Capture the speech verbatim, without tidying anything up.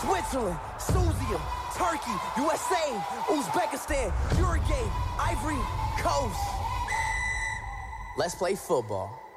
Switzerland, Susia, Turkey, U S A, Uzbekistan, Uruguay, Ivory Coast. Let's play football.